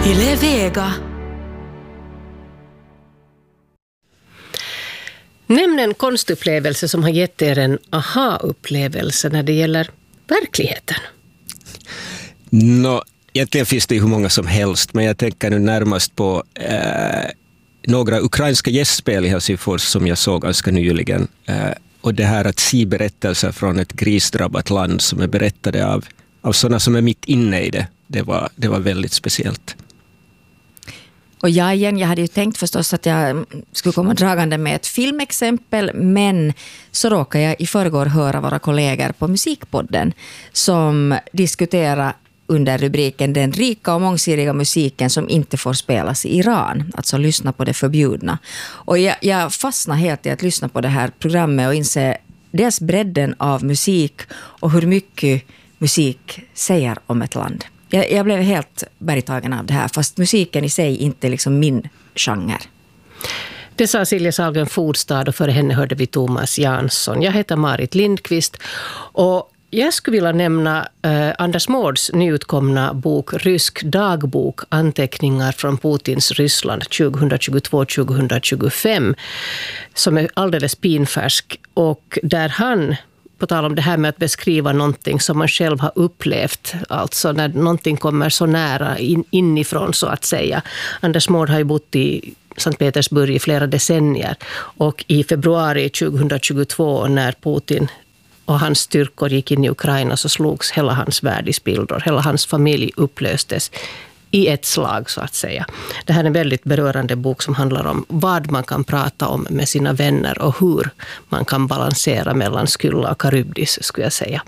Yle Vega. Nämn en konstupplevelse som har gett er en aha-upplevelse när det gäller verkligheten. Egentligen finns det ju hur många som helst, men jag tänker nu närmast på några ukrainska gästspel i Helsingfors som jag såg ganska nyligen. Och det här att se berättelser från ett krisdrabbat land som är berättade av sådana som är mitt inne i det var väldigt speciellt. Och jag hade ju tänkt förstås att jag skulle komma dragande med ett filmexempel, men så råkade jag i förrgår höra våra kollegor på Musikpodden som diskuterar under rubriken Den rika och mångsidiga musiken som inte får spelas i Iran. Alltså lyssna på det förbjudna. Och jag fastnade helt i att lyssna på det här programmet och inse dels bredden av musik och hur mycket musik säger om ett land. Jag blev helt bergtagen av det här, fast musiken i sig inte är liksom min genre. Det sa Silja Sahlgren Fordstad och före henne hörde vi Thomas Jansson. Jag heter Marit Lindqvist och jag skulle vilja nämna Anders Mårds nyutkomna bok Rysk dagbok, anteckningar från Putins Ryssland 2022-2025 som är alldeles pinfärsk och där han på tal om det här med att beskriva någonting som man själv har upplevt, alltså när någonting kommer så nära inifrån så att säga. Anders Mård har ju bott i Sankt Petersburg i flera decennier och i februari 2022 när Putin och hans styrkor gick in i Ukraina så slogs hela hans värld i spillror. Hela hans familj upplöstes i ett slag så att säga. Det här är en väldigt berörande bok som handlar om vad man kan prata om med sina vänner och hur man kan balansera mellan Skylla och Karybdis skulle jag säga.